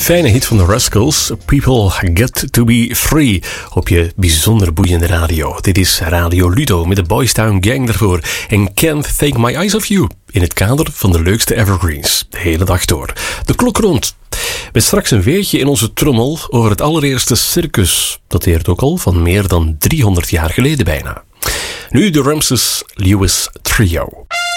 fijne hit van de Rascals, People Get To Be Free, op je bijzonder boeiende radio. Dit is Radio Ludo met de Boys Town Gang ervoor en Can't Take My Eyes Off You, in het kader van de leukste evergreens, de hele dag door. De klok rond. Met straks een weetje in onze trommel over het allereerste circus. Dat dateert ook al van meer dan 300 jaar geleden bijna. Nu de Ramses Lewis Trio.